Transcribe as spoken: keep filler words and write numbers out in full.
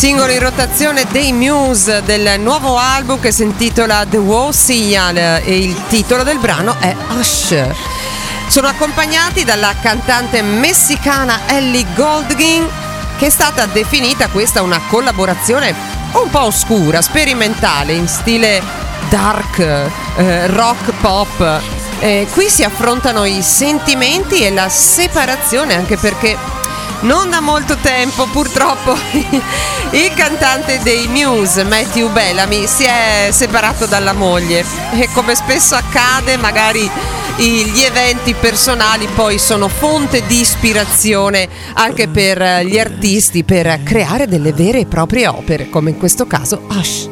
Singolo in rotazione dei Muse del nuovo album che si intitola The Wow Signal e il titolo del brano è Hush. Sono accompagnati dalla cantante messicana Ellie Goulding, che è stata definita questa una collaborazione un po' oscura, sperimentale, in stile dark, eh, rock pop. Eh, qui si affrontano i sentimenti e la separazione, anche perché non da molto tempo purtroppo il cantante dei Muse, Matthew Bellamy, si è separato dalla moglie e, come spesso accade, magari gli eventi personali poi sono fonte di ispirazione anche per gli artisti per creare delle vere e proprie opere, come in questo caso Hush.